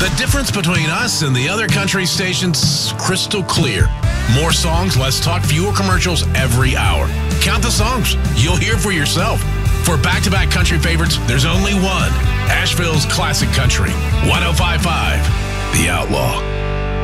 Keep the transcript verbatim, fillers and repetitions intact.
The difference between us and the other country stations, crystal clear. More songs, less talk, fewer commercials every hour. Count the songs. You'll hear for yourself. For back-to-back country favorites, there's only one. Asheville's Classic Country. one oh five point five, The Outlaw.